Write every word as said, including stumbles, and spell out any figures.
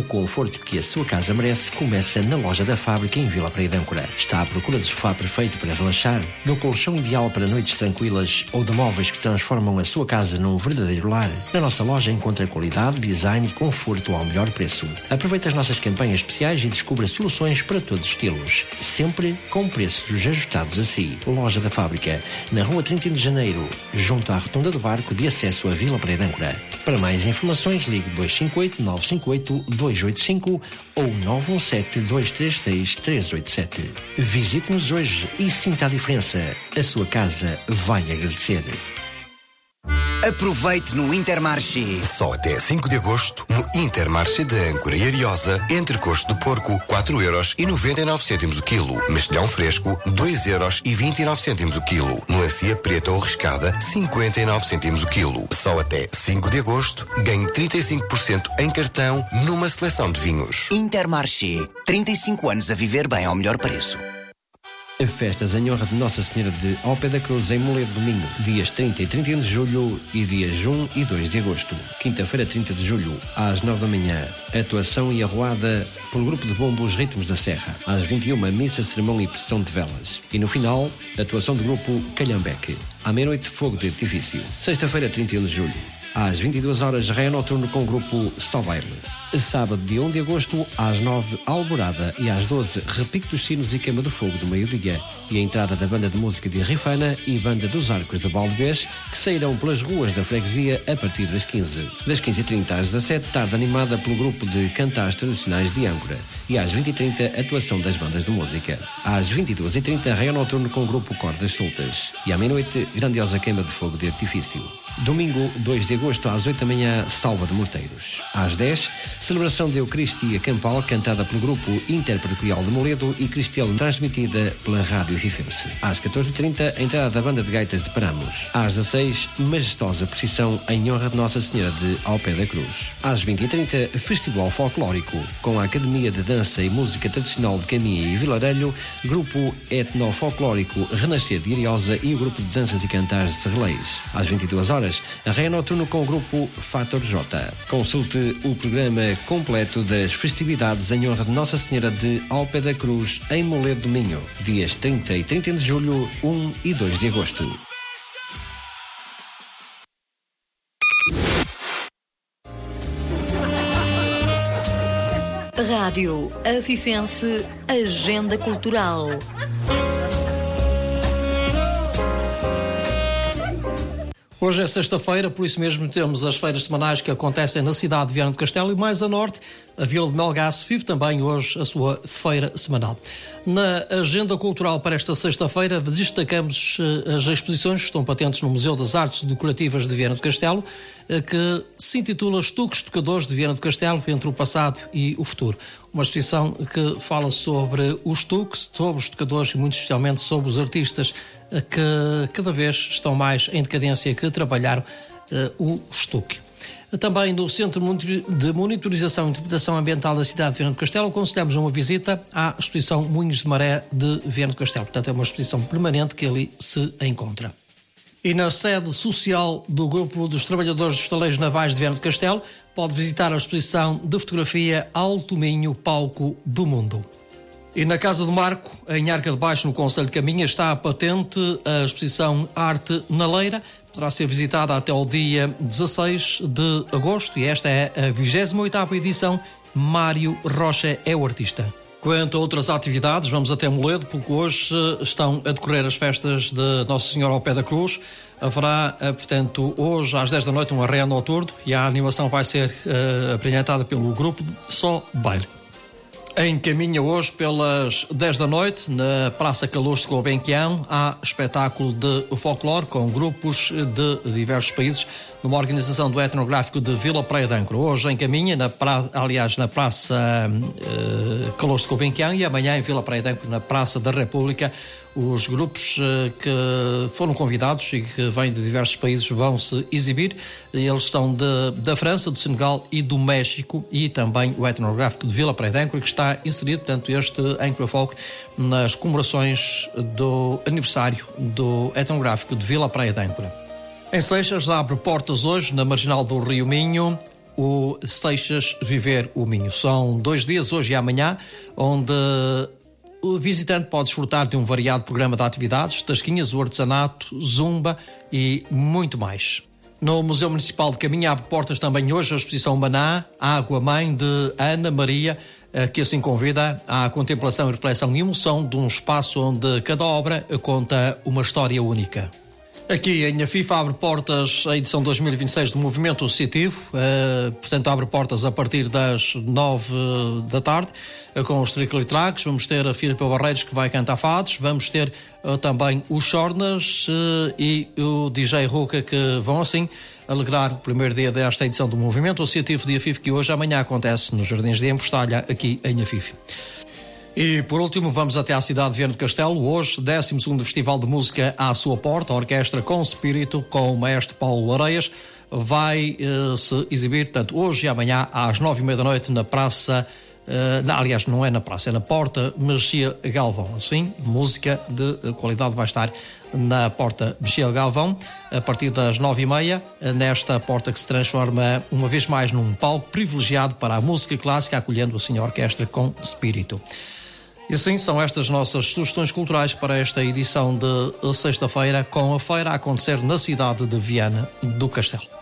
conforto que a sua casa merece começa na loja da Fábrica em Vila Praia de Âncora. Está à procura de sofá perfeito para relaxar, do colchão ideal para noites tranquilas ou de móveis que transformam a sua casa num verdadeiro lar? Na nossa loja encontra qualidade, design e conforto ao melhor preço. Aproveite as nossas campanhas especiais e descubra soluções para todos os estilos, sempre com preços ajustados a si. Loja da Fábrica, na rua trinta de janeiro, junto à Rotunda do Barco de acesso à Vila Praia de Âncora. Para mais informações, ligue dois cinco oito, nove cinco oito, dois oito cinco ou nove um sete, dois três seis, três oito sete. Visite-nos hoje e sinta a diferença. A sua casa vai agradecer. Aproveite no Intermarché. Só até cinco de agosto, no Intermarché de Âncora e Ariosa, entrecosto de porco, quatro euros e noventa e nove cêntimos o quilo. Mexilhão fresco, dois euros e vinte e nove cêntimos o quilo. Melancia preta ou riscada, cinquenta e nove cêntimos o quilo. Só até cinco de agosto, ganhe trinta e cinco por cento em cartão numa seleção de vinhos. Intermarché. trinta e cinco anos a viver bem ao melhor preço. Festas em honra de Nossa Senhora de Ao Pé da Cruz em Moledo Domingo, dias trinta e trinta e um de julho e dias um e dois de agosto. Quinta-feira, trinta de julho, às nove da manhã, atuação e arruada pelo grupo de bombos Ritmos da Serra. Às vinte e uma, missa, cerimónia e procissão de velas. E no final, atuação do grupo Calhambeque. À meia-noite, fogo de artifício. Sexta-feira, trinta e um de julho, às vinte e duas horas, raio noturno com o grupo Salvaire. Sábado, dia um de agosto, às nove, Alvorada, e às doze, repique dos sinos e queima do fogo do meio-dia. E a entrada da banda de música de Rifana e banda dos Arcos de Baldebés, que sairão pelas ruas da freguesia a partir das quinze. Das quinze e trinta às dezassete, tarde animada pelo grupo de cantares tradicionais de Âncora. E às vinte e trinta, atuação das bandas de música. Às vinte e duas e trinta, raio noturno com o grupo Cordas Soltas. E à meia-noite, grandiosa queima de fogo de artifício. Domingo, dois de agosto, às oito da manhã, Salva de Morteiros. Às dez, celebração de Eucaristia Campal, cantada pelo grupo Interparoquial de Moledo e Cristiano, transmitida pela Rádio Fifense. Às catorze e trinta, a entrada da banda de gaitas de Paramos. Às dezasseis, majestosa procissão em honra de Nossa Senhora de Ao Pé da Cruz. Às vinte e trinta, festival folclórico, com a Academia de Dança e Música Tradicional de Caminha e Vilarelho, grupo etnofolclórico Renascer de Ariosa e o grupo de danças e cantares de Serreleiros. Às vinte e duas horas, a raio noturno com o grupo Fator J. Consulte o programa completo das festividades em honra de Nossa Senhora de Ao Pé da Cruz em Moledo do Minho, dias trinta e trinta e um de julho, um e dois de agosto. Rádio Afifense Agenda Cultural. Hoje é sexta-feira, por isso mesmo temos as feiras semanais que acontecem na cidade de Viana do Castelo e mais a norte, a Vila de Melgaço vive também hoje a sua feira semanal. Na agenda cultural para esta sexta-feira destacamos as exposições que estão patentes no Museu das Artes Decorativas de Viana do Castelo, que se intitula Estuques Tocadores de Viana do Castelo entre o passado e o futuro. Uma exposição que fala sobre os estuques, sobre os tocadores e muito especialmente sobre os artistas que cada vez estão mais em decadência, que trabalharam uh, o estuque. Também no Centro de Monitorização e Interpretação Ambiental da cidade de Viana do Castelo aconselhamos uma visita à exposição Moinhos de Maré de Viana do Castelo. Portanto, é uma exposição permanente que ali se encontra. E na sede social do Grupo dos Trabalhadores dos Estaleiros Navais de Viana do Castelo pode visitar a exposição de fotografia Alto Minho, Palco do Mundo. E na Casa do Marco, em Arca de Baixo, no Concelho de Caminha, está a patente a exposição Arte na Leira. Poderá ser visitada até ao dia dezasseis de agosto e esta é a vigésima oitava edição. Mário Rocha é o artista. Quanto a outras atividades, vamos até Moledo, porque hoje estão a decorrer as festas de Nossa Senhora ao Pé da Cruz. Haverá, portanto, hoje às dez da noite um arraial noturno e a animação vai ser uh, apresentada pelo grupo Só Baile. Em Caminha hoje, pelas dez da noite, na Praça Calosto de Gulbenkian, há espetáculo de folclore com grupos de diversos países, numa organização do etnográfico de Vila Praia de Âncora. Hoje em Caminha, na pra... aliás, na Praça uh, Calosto de Gulbenkian e amanhã em Vila Praia de Âncora, na Praça da República. Os grupos uh, que foram convidados e que vêm de diversos países vão se exibir. Eles são de, da França, do Senegal e do México, e também o etnográfico de Vila Praia de Âncora, que está inserido, portanto, este Âncora Folk nas comemorações do aniversário do etnográfico de Vila Praia de Âncora. Em Seixas abre portas hoje, na marginal do Rio Minho, o Seixas Viver o Minho. São dois dias, hoje e amanhã, onde o visitante pode desfrutar de um variado programa de atividades, tasquinhas, o artesanato, zumba e muito mais. No Museu Municipal de Caminha abre portas também hoje a exposição Maná, Água Mãe, de Ana Maria, que assim convida à contemplação e reflexão e emoção de um espaço onde cada obra conta uma história única. Aqui em Afife abre portas a edição dois mil e vinte e seis do Movimento Associativo, uh, portanto abre portas a partir das nove da tarde, uh, com os Strictly Tracks. Vamos ter a Filipe Barreiros, que vai cantar fados, vamos ter uh, também os Chornas uh, e o D J Ruca, que vão assim alegrar o primeiro dia desta edição do Movimento Associativo de Afife, que hoje amanhã acontece nos Jardins de Embostalha, aqui em Afife. E, por último, vamos até à cidade de Viana do Castelo. Hoje, décimo segundo Festival de Música à sua porta. A Orquestra com Espírito, com o maestro Paulo Areias, vai uh, se exibir, portanto, hoje e amanhã, às nove e meia da noite, na Praça... Uh, não, aliás, não é na praça, é na Porta Mexia Galvão. Assim, música de qualidade vai estar na Porta Mexia Galvão, a partir das nove e meia, nesta porta que se transforma, uma vez mais, num palco privilegiado para a música clássica, acolhendo assim a Orquestra com Espírito. E assim são estas nossas sugestões culturais para esta edição de sexta-feira, com a feira a acontecer na cidade de Viana do Castelo.